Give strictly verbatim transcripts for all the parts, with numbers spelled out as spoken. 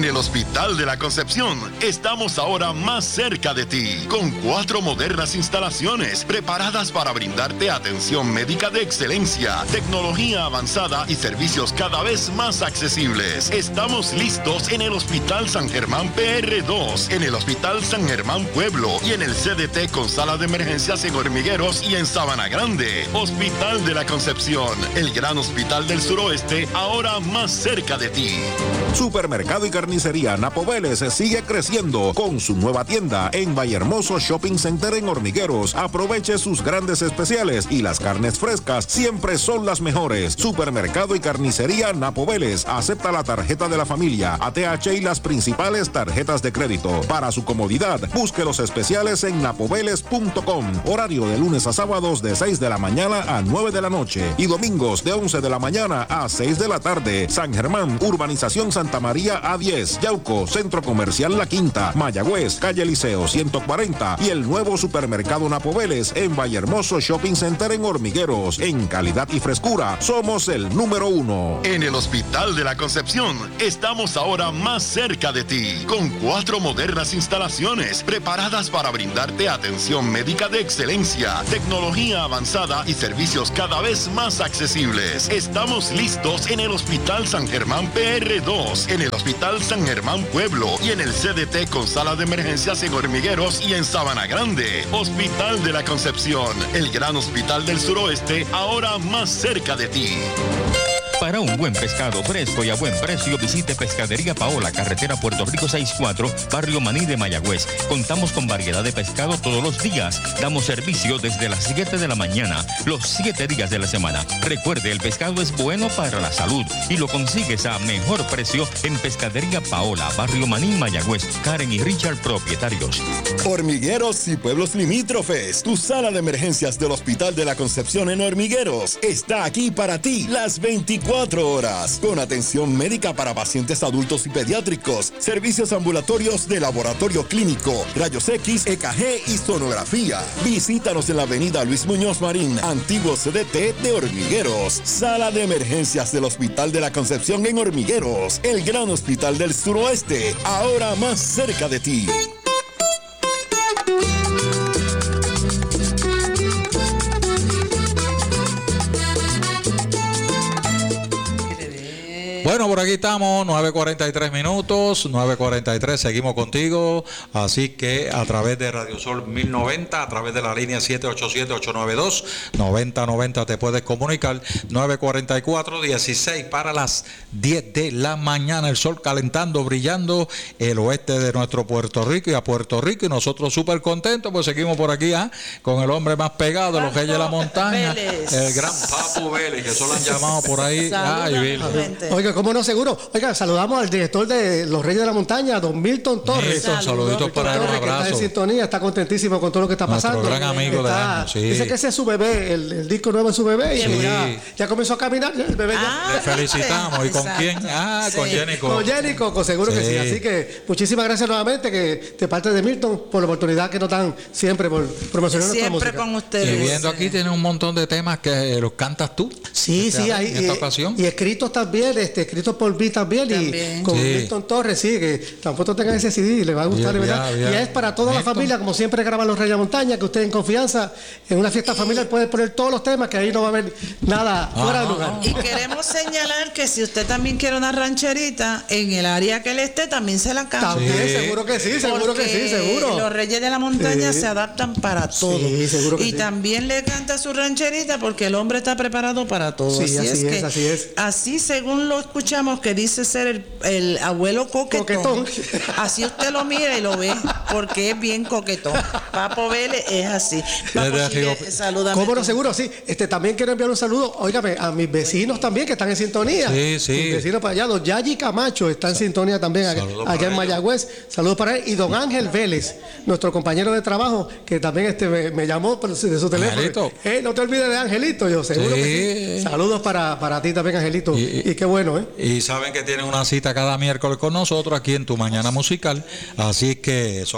En el Hospital de la Concepción estamos ahora más cerca de ti, con cuatro modernas instalaciones preparadas para brindarte atención médica de excelencia, tecnología avanzada y servicios cada vez más accesibles. Estamos listos en el Hospital San Germán P R dos, en el Hospital San Germán Pueblo y en el C D T con sala de emergencias en Hormigueros y en Sabana Grande. Hospital de la Concepción, el gran hospital del suroeste, ahora más cerca de ti. Supermercado y carnicería Napo Vélez sigue creciendo con su nueva tienda en Vallehermoso Shopping Center en Hormigueros. Aproveche sus grandes especiales y las carnes frescas siempre son las mejores. Supermercado y carnicería Napo Vélez acepta la tarjeta de la familia, A T H y las principales tarjetas de crédito. Para su comodidad, busque los especiales en napoveles punto com. Horario de lunes a sábados de seis de la mañana a nueve de la noche y domingos de once de la mañana a seis de la tarde. San Germán, Urbanización Santa María A diez, Yauco, Centro Comercial La Quinta, Mayagüez, Calle Liceo ciento cuarenta y el nuevo Supermercado Napo Vélez en Vallehermoso Shopping Center en Hormigueros. En calidad y frescura, somos el número uno. En el Hospital de la Concepción estamos ahora más cerca de ti, con cuatro modernas instalaciones preparadas para brindarte atención médica de excelencia, tecnología avanzada y servicios cada vez más accesibles. Estamos listos en el Hospital San Germán P R dos, en el Hospital San Germán Pueblo y en el C D T con sala de emergencias en Hormigueros y en Sabana Grande. Hospital de la Concepción, el gran hospital del suroeste, ahora más cerca de ti. Para un buen pescado fresco y a buen precio, visite Pescadería Paola, carretera Puerto Rico sesenta y cuatro, Barrio Maní de Mayagüez. Contamos con variedad de pescado todos los días. Damos servicio desde las siete de la mañana, los siete días de la semana. Recuerde, el pescado es bueno para la salud y lo consigues a mejor precio en Pescadería Paola, Barrio Maní, Mayagüez. Karen y Richard, propietarios. Hormigueros y pueblos limítrofes. Tu sala de emergencias del Hospital de la Concepción en Hormigueros está aquí para ti las veinticuatro horas, con atención médica para pacientes adultos y pediátricos, servicios ambulatorios de laboratorio clínico, rayos X, E K G y sonografía. Visítanos en la avenida Luis Muñoz Marín, antiguo C D T de Hormigueros. Sala de emergencias del Hospital de la Concepción en Hormigueros, el gran hospital del suroeste, ahora más cerca de ti. Bueno, por aquí estamos, nueve cuarenta y tres minutos, nueve cuarenta y tres, seguimos contigo, así que a través de Radio Sol mil noventa, a través de la línea siete ocho siete, ocho nueve dos, nueve cero nueve cero te puedes comunicar, nueve cuarenta y cuatro, dieciséis para las diez de la mañana, el sol calentando, brillando el oeste de nuestro Puerto Rico y a Puerto Rico, y nosotros súper contentos, pues seguimos por aquí, ¿eh? Con el hombre más pegado de los Reyes de la Montaña, Vélez. El gran Papu Vélez, que eso lo han llamado por ahí. Ay, Oiga, ¿cómo no? Seguro. Oiga, saludamos al director de los Reyes de la Montaña, don Milton Torres. Milton, saluditos para él, un abrazo. Que está en sintonía, está contentísimo con todo lo que está pasando. Nuestro gran amigo está, de años, sí. Dice que ese es su bebé, el, el disco nuevo es su bebé, y sí. ya, ya comenzó a caminar, el bebé ah, ya. Le felicitamos. ¿Y con quién? Ah, sí. con Jenny Coco. Con Jenny Coco, seguro sí. que sí. Así que muchísimas gracias nuevamente que de parte de Milton por la oportunidad que nos dan siempre por promocionar nuestra música. Siempre con ustedes. Y viendo aquí tiene un montón de temas que los cantas tú. Sí, sí, hay. En esta y, ocasión. Y escritos también, este, escritos por mí también, también. Y con sí. Milton Torres, sí, que tampoco tengan ese C D, le va a gustar, bien, ¿verdad? Bien, bien. Y es para toda Milton. La familia, como siempre graban los Reyes de la Montaña, que usted en confianza, en una fiesta familiar puede poner todos los temas, que ahí no va a haber nada ah, fuera de lugar. Y queremos señalar que si usted también quiere una rancherita, en el área que él esté, también se la canta. También, sí. seguro que sí, seguro Porque que sí, seguro. Los Reyes de la Montaña sí. se adaptan para todo. Sí, seguro que y sí. también le canta su rancherita porque el hombre está preparado para todo. Sí, así, así es, es que, así es. Así según lo escuchamos, que dice ser el, el abuelo coquetón. coquetón. Así usted lo mira y lo ve, porque es bien coquetón. Papo Vélez es así. Saludame. ¿Cómo no? Seguro, sí. Este, también quiero enviar un saludo, óigame, a mis vecinos también que están en sintonía. Sí, sí. Mis vecinos para allá, don Yayi Camacho está en sintonía también allá, allá en Mayagüez. Saludos para él. Y don Ángel Vélez, nuestro compañero de trabajo, que también este me, me llamó de su teléfono. Eh, no te olvides de Angelito, yo seguro sí. que sí. Saludos para, para ti también, Angelito. Y, y qué bueno, ¿eh? Y saben que tienen una cita cada miércoles con nosotros aquí en Tu Mañana Musical. Así que son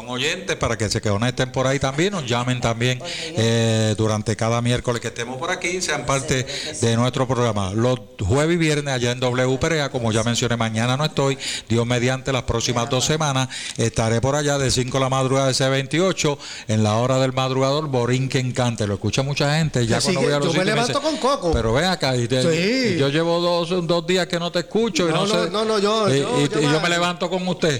son oyentes, para que se conecten por ahí también, nos llamen también eh, durante cada miércoles que estemos por aquí, sean parte de nuestro programa. Los jueves y viernes allá en W P R A, como ya mencioné, mañana no estoy, Dios mediante, las próximas dos semanas estaré por allá de cinco de la madrugada de C veintiocho, en la hora del madrugador, Borinquen Encante. Lo escucha mucha gente, ya cuando voy a los yo me levanto con Coco. Pero ven acá, y te, sí. yo llevo dos, dos días que no te escucho, no, y no, no, sé, no, no, yo, y, yo, y, yo, y yo, yo me levanto con usted.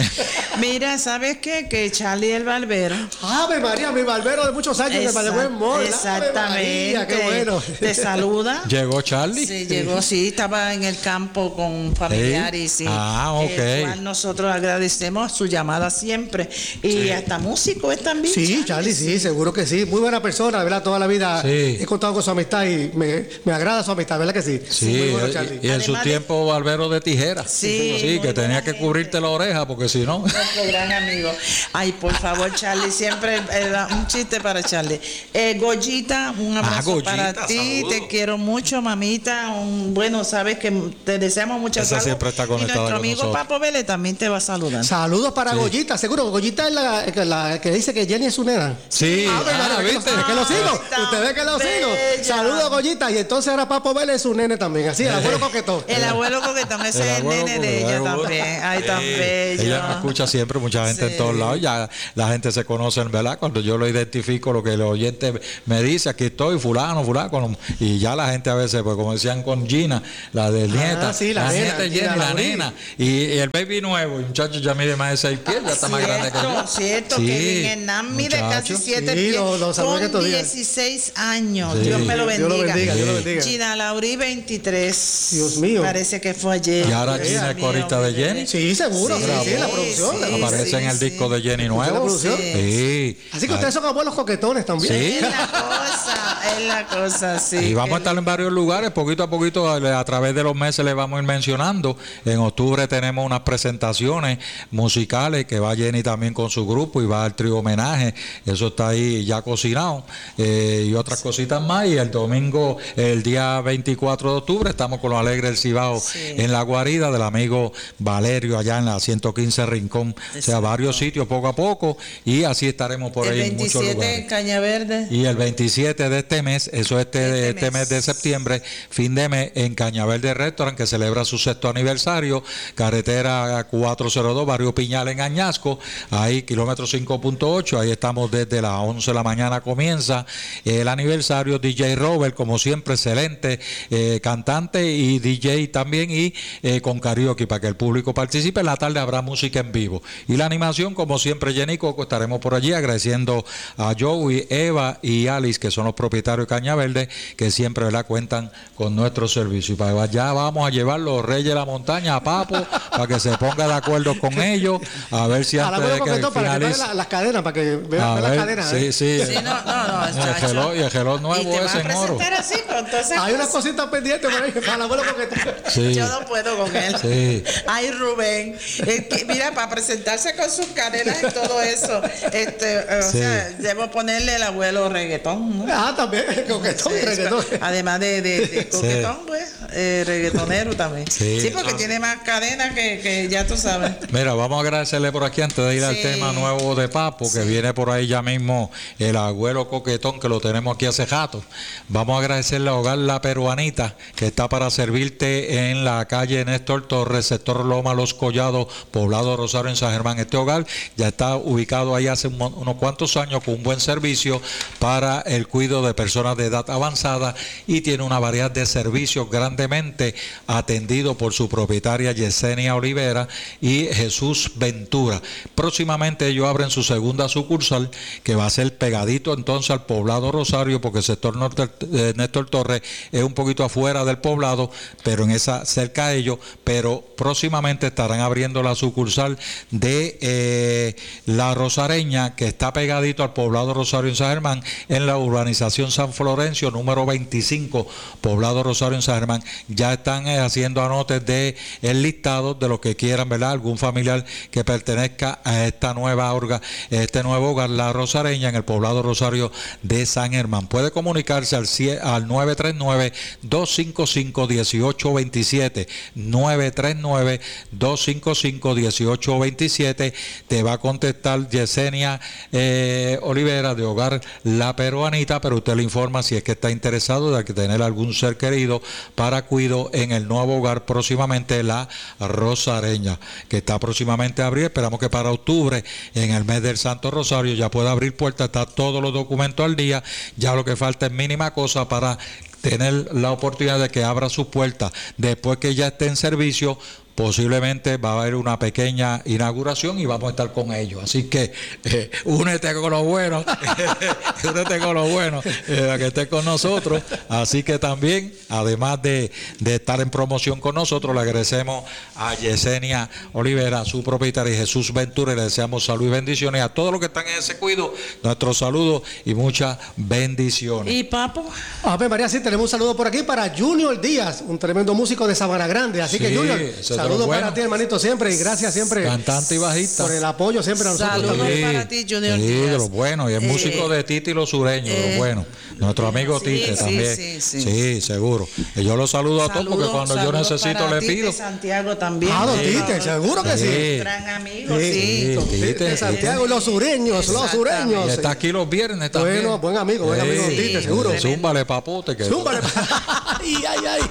Mira, ¿sabes qué? Que Charlie el barbero. Ave María, mi barbero de muchos años de Mayagüez Mall. Exactamente. María, qué bueno. Te saluda. ¿Llegó Charlie? Sí, llegó, sí, estaba en el campo con familiares. ¿Sí? Sí. Ah, ok. El cual nosotros agradecemos su llamada siempre. Y sí. hasta músico es también. Sí, Charlie, Charlie sí, sí, seguro que sí. Muy buena persona, ¿verdad? Toda la vida sí. he contado con su amistad y me, me agrada su amistad, ¿verdad que sí? Sí, sí muy bueno, Charlie. Y en Además su tiempo, de... barbero de tijera. Sí, sí que tenía que cubrirte la oreja porque si no. Nuestro gran amigo. Ay, por favor, Charlie, siempre eh, un chiste para Charlie. Eh, Goyita, un abrazo ah, Goyita, para ti. Saludo. Te quiero mucho, mamita. Un, bueno, sabes que te deseamos mucha salud. Siempre está conectada. Y nuestro amigo nosotros. Papo Vélez también te va a saludar. Saludos para sí. Goyita, seguro. Goyita es la, la que dice que Jenny es su nena. Sí, ah, ah, ah, ¿viste? Que lo sigo. Usted ve que lo sigo. Saludos, Goyita. Y entonces ahora Papo Vélez es su nene también. Así, el abuelo coquetón. El abuelo coquetón, ese es el nene de ella también. Ay, tan bello. Ella me escucha siempre, mucha gente en todos lados. Ya la gente se conoce, ¿verdad? Cuando yo lo identifico, lo que el oyente me dice, aquí estoy, fulano, fulano, y ya la gente a veces, pues como decían con Gina, la de nieta, ah, sí, la, la nena, nieta Jenny, la, la nena, y, y el baby nuevo, el muchacho ya mide más de seis pies, ya está cierto, más grande que yo. Cierto, sí, que Hernán mide casi siete sí, pies, lo, lo con dieciséis años, sí. Dios me lo bendiga. Dios lo bendiga, Dios lo bendiga. Gina Laurí, veintitrés. Dios mío. Parece que fue ayer. Y ahora Gina es corista de Jenny. Sí, seguro, sí, sí, sí la producción. Sí, aparece sí, en el sí. disco de Jenny nuevo. Sí. Sí. Así que ustedes son abuelos coquetones también. Sí. Es la cosa, es la cosa, sí. Y vamos a estar en varios lugares, poquito a poquito, a, a través de los meses les vamos a ir mencionando. En octubre tenemos unas presentaciones musicales que va Jenny también con su grupo y va al trío homenaje. Eso está ahí ya cocinado. Eh, y otras sí. cositas más. Y el domingo, el día veinticuatro de octubre, estamos con los Alegres del Cibao sí. en la guarida del amigo Valerio, allá en la ciento quince Rincón. Exacto. O sea, varios sitios poco a poco. Y así estaremos por el ahí en muchos lugares. El veintisiete en Caña Verde. Y el veintisiete de este mes, eso es este, este, este mes. mes de septiembre, fin de mes, en Caña Verde Restaurant, que celebra su sexto aniversario, carretera cuatrocientos dos, barrio Piñal en Añasco, ahí kilómetro cinco punto ocho, ahí estamos desde las once de la mañana comienza el aniversario. D J Robert, como siempre, excelente eh, cantante y D J también, y eh, con karaoke para que el público participe. En la tarde habrá música en vivo. Y la animación, como siempre, Jenny Coco, estaremos por allí agradeciendo a Joey, Eva y Alice, que son los propietarios de Caña Verde, que siempre, ¿verdad?, cuentan con nuestro servicio. Y para allá vamos a llevar los Reyes de la Montaña a Papo para que se ponga de acuerdo con ellos, a ver si antes de que finalice... Para que la, las cadenas, para que vean las cadenas. Sí, ¿eh? sí. sí no, no, no, y el geló, y el geló nuevo ese en oro. Así, hay unas cositas pendientes por ahí para el abuelo coquetón. Sí. Yo no puedo con él. Sí. Ay, Rubén, eh, que, mira, para presentarse con sus cadenas y todo eso, este, o sí. sea, debo ponerle el abuelo reggaetón, ¿no? Ah, también, coquetón, sí, reggaetón. Además de, de, de coquetón, sí. pues, eh, reggaetonero también. Sí, sí porque ah. tiene más cadenas que, que ya tú sabes. Mira, vamos a agradecerle por aquí antes de ir sí. al tema nuevo de Papo, que sí. viene por ahí ya mismo el abuelo coquetón, que lo tenemos aquí hace rato. Vamos a agradecerle a Hogar La Peruanita, que está para servirte en la calle Néstor Torres, sector Loma Los Collados, Poblado Rosario, en San Germán. Este hogar ya está ubicado ahí hace un, unos cuantos años con un buen servicio para el cuidado de personas de edad avanzada y tiene una variedad de servicios grandemente atendido por su propietaria Yesenia Olivera y Jesús Ventura. Próximamente ellos abren su segunda sucursal, que va a ser pegadito entonces al Poblado Rosario, porque el sector norte de Néstor Torres es un poquito afuera del poblado, pero en esa cerca de ellos, pero próximamente estarán abriendo la sucursal de eh, La Rosareña, que está pegadito al Poblado Rosario en San Germán, en la urbanización San Florencio, número veinticinco, Poblado Rosario en San Germán. ya están eh, haciendo anotes de el listado de los que quieran, ¿verdad? Algún familiar que pertenezca a esta nueva orga, este nuevo hogar, La Rosareña, en el poblado Rosario de San Germán. Puede comunicarse al, al nueve tres nueve, dos cinco cinco, uno ocho dos siete, nueve tres nueve, dos cinco cinco, uno ocho dos siete. Te va a contestar Yesenia eh, Olivera de Hogar La Peruanita, pero usted le informa si es que está interesado de tener algún ser querido para cuido en el nuevo hogar próximamente La Rosareña, que está próximamente a abrir. Esperamos que para octubre, en el mes del Santo Rosario, ya pueda abrir puertas, está todos los documentos al día, ya lo que falta es mínima cosa para tener la oportunidad de que abra sus puertas. Después que ya esté en servicio, posiblemente va a haber una pequeña inauguración y vamos a estar con ellos. Así que eh, únete con los buenos, únete con los buenos, eh, que esté con nosotros. Así que también, además de, de estar en promoción con nosotros, le agradecemos a Yesenia Olivera, su propietaria, y Jesús Ventura, y le deseamos salud y bendiciones a todos los que están en ese cuido. Nuestros saludos y muchas bendiciones. ¿Y Papo? A ver, María, sí, tenemos un saludo por aquí para Junior Díaz, un tremendo músico de Sabana Grande. Así sí, que Junior, saludos bueno. para ti, hermanito, siempre, y gracias siempre. Cantante y bajista. Por el apoyo siempre a nosotros. Saludos sí, para ti, Junior sí, Díaz. de los buenos, y es eh, músico de Titi y los sureños, eh, de los buenos. Nuestro amigo sí, Tite sí, también. Sí, sí, sí. sí, seguro. Y yo los saludo a todos porque cuando yo necesito le pido. Tite Santiago también. Ah, don Tite, seguro que sí. sí. Gran amigo, sí. sí. sí. Tite de Santiago y los sureños, los sureños. Y está aquí los viernes también. Bueno, buen amigo, buen amigo don Tite, seguro. Zúmbale papote. Que Zúmbale ay, ay, ay.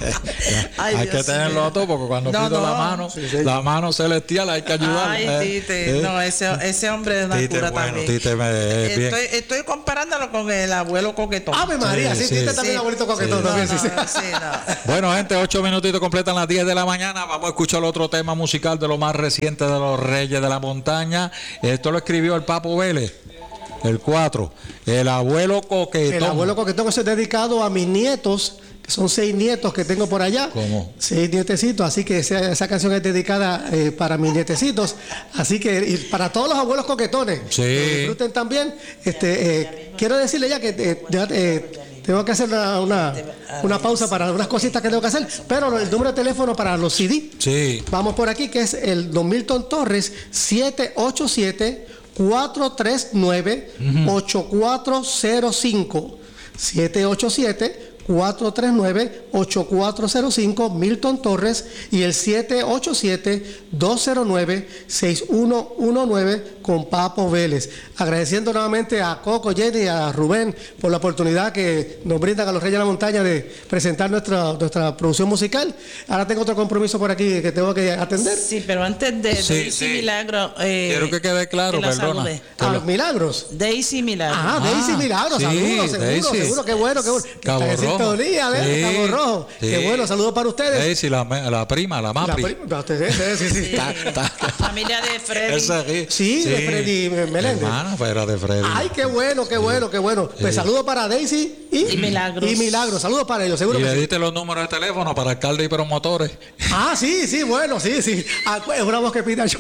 ay hay que tenerlo a todo porque cuando no, pido no. la mano, sí, sí. la mano celestial hay que ayudar. Ay, eh, Tite, eh. no, ese, ese hombre es una Tite, cura bueno, también. Tite me, eh, estoy, estoy comparándolo con el abuelo Coquetón. Ave María, sí, sí, Tite sí. también abuelito Coquetón sí. también. No, sí, no, sí, no. Bueno, gente, ocho minutitos completan las diez de la mañana. Vamos a escuchar otro tema musical de lo más reciente de los Reyes de la Montaña. Esto lo escribió el Papo Vélez. El cuatro, el abuelo Coquetón. El abuelo Coquetón, eso es dedicado a mis nietos, que son seis nietos que tengo por allá. ¿Cómo? Seis nietecitos, así que esa, esa canción es dedicada eh, para mis nietecitos. Así que y para todos los abuelos coquetones, sí. que disfruten también. Este, eh, quiero decirle ya que eh, ya, eh, tengo que hacer una, una, una pausa para unas cositas que tengo que hacer, pero el número de teléfono para los C D, sí. vamos por aquí, que es el Don Milton Torres, siete ocho siete, cuatro tres nueve, ocho cuatro cero cinco. siete ocho siete, cuatro tres nueve, ocho cuatro cero cinco, Milton Torres, y el siete ocho siete, dos cero nueve, seis uno uno nueve con Papo Vélez. Agradeciendo nuevamente a Coco, Jenny y a Rubén por la oportunidad que nos brindan a los Reyes de la Montaña de presentar nuestra, nuestra producción musical. Ahora tengo otro compromiso por aquí que tengo que atender. Sí, pero antes de sí, Daisy sí. Milagro. Eh, Quiero que quede claro, que perdona. Ah, los Milagros. Daisy Milagro. Ah, ah Daisy Milagro, sí, saludos, seguro, Daisy. seguro, qué bueno, qué bueno. Cabo Está en Rojo. sintonía, ¿ves? Sí, Cabo Rojo. sí. Qué bueno, saludos para ustedes. Daisy, la, la prima, la Mapi. La prima, ustedes, sí, sí. Sí. Familia de Freddy. Esa, sí, sí, sí, de Freddy Meléndez. Hermana, pues era de Freddy. Ay, qué bueno, qué bueno, qué bueno. Pues sí. saludos para Daisy y, y Milagros. Y Milagros, saludos para ellos, seguro y que le sí. diste los números de teléfono para alcalde y promotores. Ah, sí, sí, bueno, sí, sí. Ah, pues, es una voz que pida yo.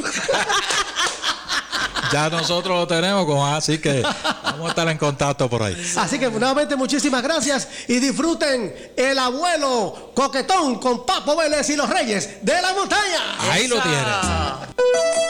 Ya nosotros lo tenemos, con, así que vamos a estar en contacto por ahí. Así que nuevamente muchísimas gracias y disfruten el abuelo Coquetón con Papo Vélez y los Reyes de la Montaña. Ahí lo tienes.